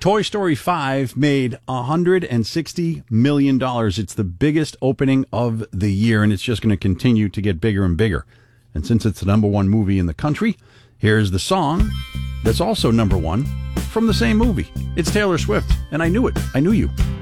Toy Story 5 made $160 million. It's the biggest opening of the year, and it's just going to continue to get bigger and bigger. And since it's the number one movie in the country, here's the song that's also number one from the same movie. It's Taylor Swift, and I knew it. I knew you.